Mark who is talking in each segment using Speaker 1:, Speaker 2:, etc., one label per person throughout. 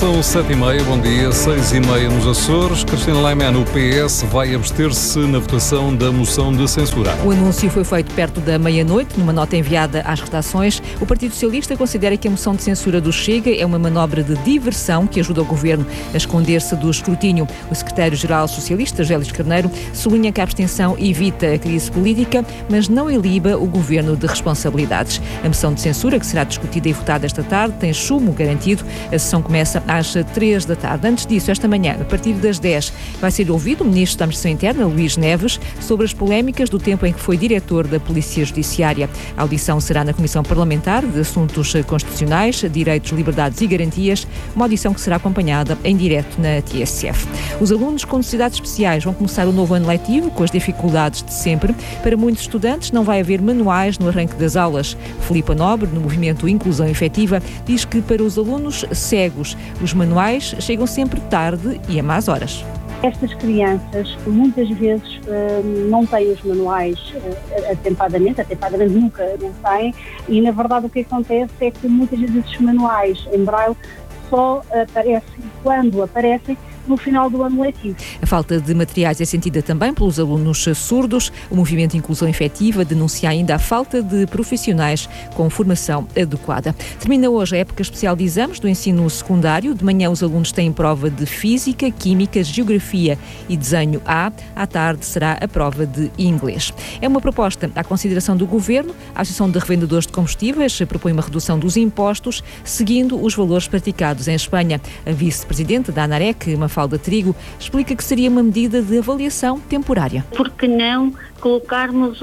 Speaker 1: São 7h30, bom dia, 6h30 nos Açores. Cristina Laiman, o PS, vai abster-se na votação da moção de censura.
Speaker 2: O anúncio foi feito perto da meia-noite, numa nota enviada às redações. O Partido Socialista considera que a moção de censura do Chega é uma manobra de diversão que ajuda o Governo a esconder-se do escrutínio. O secretário-geral socialista, Gélis Carneiro, sublinha que a abstenção evita a crise política, mas não iliba o Governo de responsabilidades. A moção de censura, que será discutida e votada esta tarde, tem chumbo garantido. A sessão começa às 3 da tarde. Antes disso, esta manhã, a partir das 10, vai ser ouvido o Ministro da Administração Interna, Luís Neves, sobre as polémicas do tempo em que foi diretor da Polícia Judiciária. A audição será na Comissão Parlamentar de Assuntos Constitucionais, Direitos, Liberdades e Garantias, uma audição que será acompanhada em direto na TSF. Os alunos com necessidades especiais vão começar o novo ano letivo com as dificuldades de sempre. Para muitos estudantes não vai haver manuais no arranque das aulas. Filipa Nobre, no movimento Inclusão Efetiva, diz que para os alunos cegos, os manuais chegam sempre tarde e a más horas.
Speaker 3: Estas crianças muitas vezes não têm os manuais atempadamente nunca não têm, e na verdade o que acontece é que muitas vezes esses manuais em braille só aparecem, quando aparecem, no final do ano letivo.
Speaker 2: A falta de materiais é sentida também pelos alunos surdos. O movimento Inclusão Efetiva denuncia ainda a falta de profissionais com formação adequada. Termina hoje a época especial de exames do ensino secundário. De manhã os alunos têm prova de Física, Química, Geografia e Desenho A. À tarde será a prova de Inglês. É uma proposta à consideração do Governo. A Associação de Revendedores de Combustíveis propõe uma redução dos impostos, seguindo os valores praticados em Espanha. A vice-presidente da ANAREC, Mafalda Trigo, explica que seria uma medida de avaliação temporária.
Speaker 4: Por que não colocarmos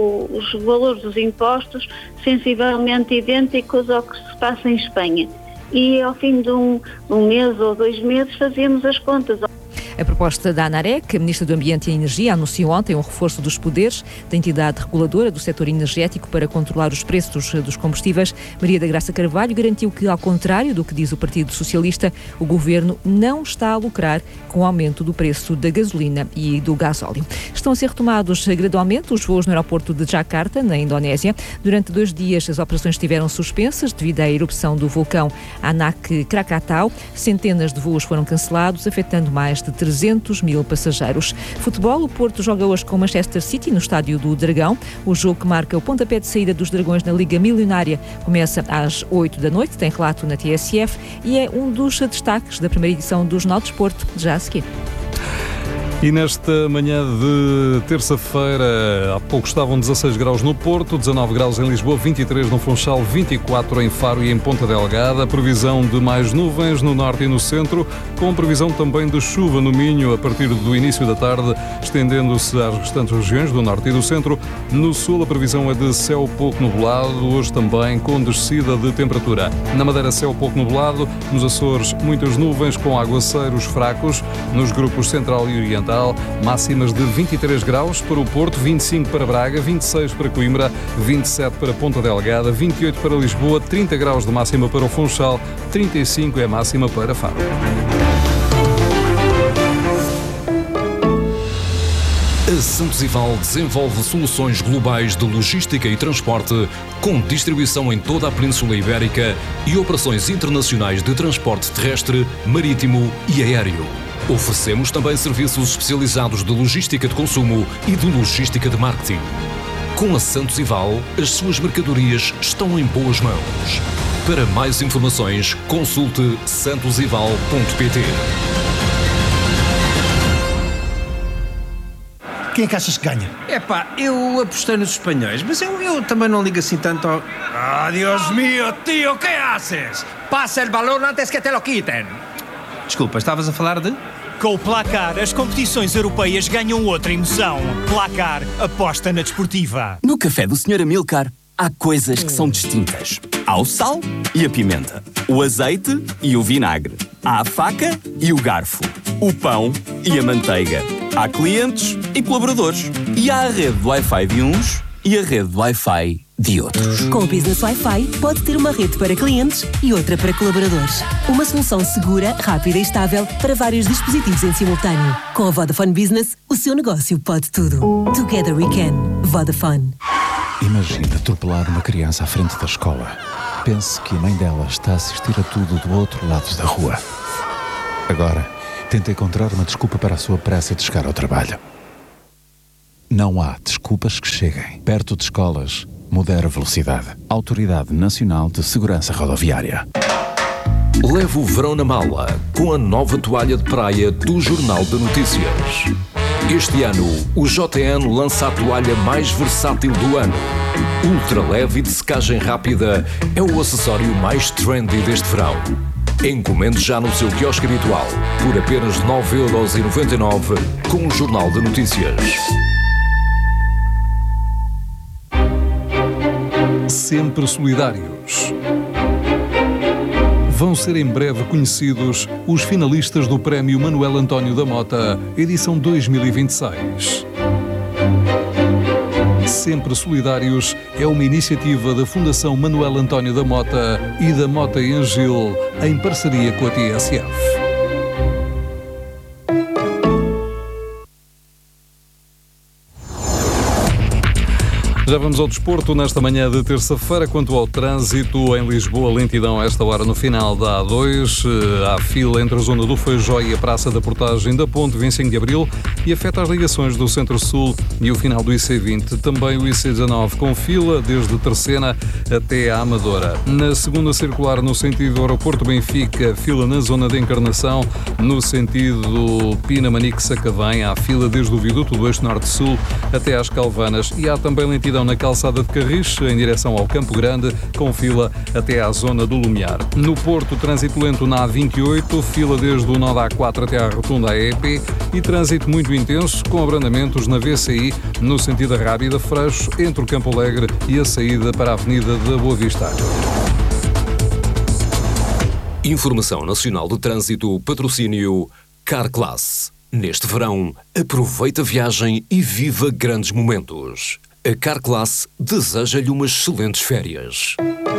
Speaker 4: os valores dos impostos sensivelmente idênticos ao que se passa em Espanha? E ao fim de um mês ou 2 meses fazemos as contas.
Speaker 2: A proposta da ANAREC, a Ministra do Ambiente e Energia, anunciou ontem um reforço dos poderes da entidade reguladora do setor energético para controlar os preços dos combustíveis. Maria da Graça Carvalho garantiu que, ao contrário do que diz o Partido Socialista, o Governo não está a lucrar com o aumento do preço da gasolina e do gasóleo. Estão a ser retomados gradualmente os voos no aeroporto de Jakarta, na Indonésia. Durante 2 dias as operações estiveram suspensas devido à erupção do vulcão Anak Krakatau. Centenas de voos foram cancelados, afetando mais de 300 mil passageiros. Futebol, o Porto joga hoje com o Manchester City no estádio do Dragão. O jogo que marca o pontapé de saída dos Dragões na Liga Milionária começa às 8 da noite, tem relato na TSF e é um dos destaques da primeira edição dos Nó Desporto, já a seguir.
Speaker 1: E nesta manhã de terça-feira, há pouco estavam 16 graus no Porto, 19 graus em Lisboa, 23 no Funchal, 24 em Faro e em Ponta Delgada. Previsão de mais nuvens no norte e no centro, com previsão também de chuva no Minho a partir do início da tarde, estendendo-se às restantes regiões do norte e do centro. No sul, a previsão é de céu pouco nublado, hoje também com descida de temperatura. Na Madeira, céu pouco nublado, nos Açores, muitas nuvens com aguaceiros fracos, nos grupos central e oriental. Máximas de 23 graus para o Porto, 25 para Braga, 26 para Coimbra, 27 para Ponta Delgada, 28 para Lisboa, 30 graus de máxima para o Funchal, 35 é máxima para Faro.
Speaker 5: A Santos Ival desenvolve soluções globais de logística e transporte, com distribuição em toda a Península Ibérica e operações internacionais de transporte terrestre, marítimo e aéreo. Oferecemos também serviços especializados de logística de consumo e de logística de marketing. Com a Santos Ival, as suas mercadorias estão em boas mãos. Para mais informações, consulte santosival.pt.
Speaker 6: Quem é que achas que ganha?
Speaker 7: Eu apostei nos espanhóis, mas eu também não ligo assim tanto ao...
Speaker 6: Dios mío, tío, ¿qué haces?
Speaker 7: Passa o balão antes que te lo quiten. Desculpa, estavas a falar de...
Speaker 8: Com o Placar, as competições europeias ganham outra emoção. Placar, aposta na desportiva.
Speaker 9: No café do Sr. Amilcar, há coisas que são distintas. Há o sal e a pimenta, o azeite e o vinagre, há a faca e o garfo, o pão e a manteiga. Há clientes e colaboradores. E há a rede de Wi-Fi de uns e a rede de Wi-Fi de outros.
Speaker 10: Com o Business Wi-Fi, pode ter uma rede para clientes e outra para colaboradores. Uma solução segura, rápida e estável para vários dispositivos em simultâneo. Com a Vodafone Business, o seu negócio pode tudo. Together we can. Vodafone.
Speaker 11: Imagina atropelar uma criança à frente da escola. Pense que a mãe dela está a assistir a tudo do outro lado da rua. Agora, tenta encontrar uma desculpa para a sua pressa de chegar ao trabalho. Não há desculpas que cheguem. Perto de escolas, modera a velocidade. Autoridade Nacional de Segurança Rodoviária.
Speaker 5: Leve o verão na mala com a nova toalha de praia do Jornal de Notícias. Este ano, o JN lança a toalha mais versátil do ano. Ultra leve e de secagem rápida é o acessório mais trendy deste verão. Encomende já no seu quiosque habitual por apenas 9,99€ com o Jornal de Notícias.
Speaker 1: Sempre solidários. Vão ser em breve conhecidos os finalistas do Prémio Manuel António da Mota, edição 2026. Sempre Solidários é uma iniciativa da Fundação Manuel António da Mota e da Mota em Gil, em parceria com a TSF. Já vamos ao desporto nesta manhã de terça-feira. Quanto ao trânsito em Lisboa, lentidão a esta hora no final da A2. Há fila entre a zona do Feijó e a Praça da Portagem da Ponte 25 de Abril e afeta as ligações do Centro-Sul e o final do IC20. Também o IC19 com fila desde Terceira até a Amadora. Na segunda circular no sentido do Aeroporto Benfica, fila na zona de Encarnação. No sentido Pina-Manique-Sacavém, há fila desde o viaduto do Eixo Norte-Sul até às Calvanas e há também lentidão na calçada de Carris, em direção ao Campo Grande, com fila até à zona do Lumiar. No Porto, trânsito lento na A28, fila desde o nó da A4 até à rotunda AEP e trânsito muito intenso, com abrandamentos na VCI, no sentido da Rábida Freixo, entre o Campo Alegre e a saída para a Avenida da Boa Vista.
Speaker 5: Informação Nacional de Trânsito, patrocínio Carclass. Neste verão, aproveita a viagem e viva grandes momentos. A Carclass deseja-lhe umas excelentes férias.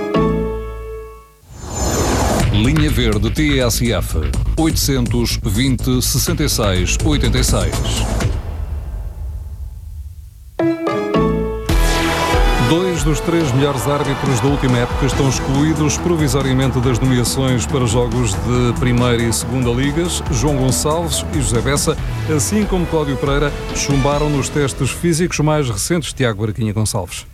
Speaker 1: Linha Verde TSF 820 66 86. Dois dos 3 melhores árbitros da última época estão excluídos provisoriamente das nomeações para jogos de Primeira e Segunda Ligas. João Gonçalves e José Bessa, assim como Cláudio Pereira, chumbaram nos testes físicos mais recentes. Tiago Barquinha Gonçalves.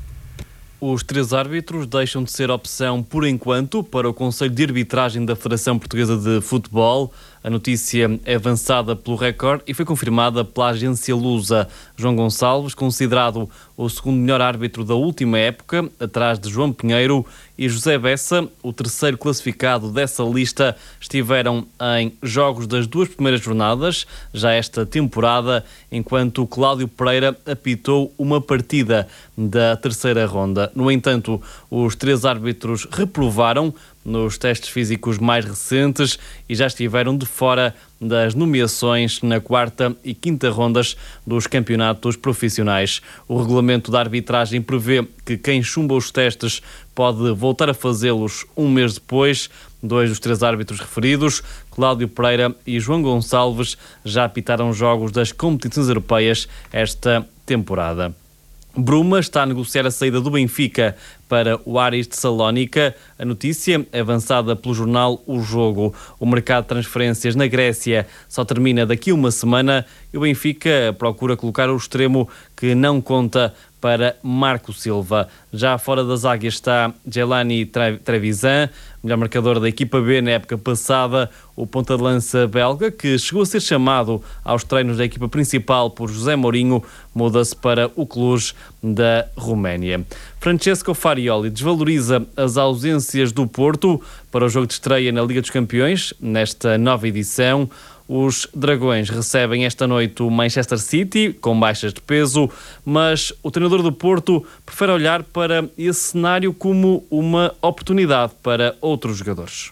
Speaker 12: Os 3 árbitros deixam de ser opção por enquanto para o Conselho de Arbitragem da Federação Portuguesa de Futebol. A notícia é avançada pelo Record e foi confirmada pela agência Lusa. João Gonçalves, considerado o segundo melhor árbitro da última época, atrás de João Pinheiro, e José Bessa, o terceiro classificado dessa lista, estiveram em jogos das 2 primeiras jornadas, já esta temporada, enquanto Cláudio Pereira apitou uma partida da terceira ronda. No entanto, os 3 árbitros reprovaram nos testes físicos mais recentes e já estiveram de fora das nomeações na 4ª e 5ª rondas dos campeonatos profissionais. O regulamento da arbitragem prevê que quem chumba os testes pode voltar a fazê-los um mês depois. 2 dos 3 árbitros referidos, Cláudio Pereira e João Gonçalves, já apitaram jogos das competições europeias esta temporada. Bruma está a negociar a saída do Benfica para o Aris de Salónica. A notícia é avançada pelo jornal O Jogo. O mercado de transferências na Grécia só termina daqui a uma semana e o Benfica procura colocar o extremo que não conta para Marco Silva. Já fora das águias está Jelani Trevisan, melhor marcador da equipa B na época passada. O ponta de lança belga, que chegou a ser chamado aos treinos da equipa principal por José Mourinho, muda-se para o Cluj da Roménia. Francesco Farioli desvaloriza as ausências do Porto para o jogo de estreia na Liga dos Campeões, nesta nova edição. Os Dragões recebem esta noite o Manchester City, com baixas de peso, mas o treinador do Porto prefere olhar para esse cenário como uma oportunidade para outros jogadores.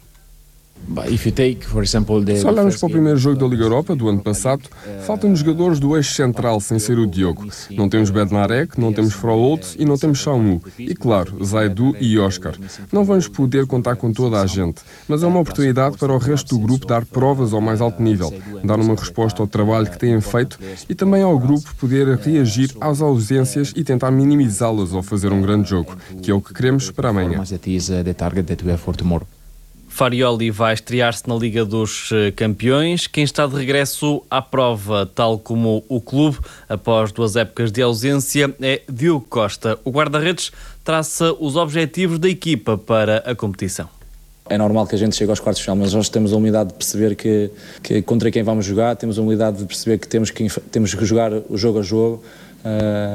Speaker 13: Se olharmos para o primeiro jogo da Liga Europa do ano passado, faltam-nos jogadores do eixo central, sem ser o Diogo. Não temos Bednarek, não temos Froholt e não temos Shaunu. E claro, Zaidu e Oscar. Não vamos poder contar com toda a gente, mas é uma oportunidade para o resto do grupo dar provas ao mais alto nível, dar uma resposta ao trabalho que têm feito e também ao grupo poder reagir às ausências e tentar minimizá-las ao fazer um grande jogo, que é o que queremos para amanhã.
Speaker 12: Farioli vai estrear-se na Liga dos Campeões. Quem está de regresso à prova, tal como o clube, após 2 épocas de ausência, é Diogo Costa. O guarda-redes traça os objetivos da equipa para a competição.
Speaker 14: É normal que a gente chegue aos quartos de final, mas nós temos a humildade de perceber que contra quem vamos jogar, temos a humildade de perceber que temos que jogar o jogo a jogo.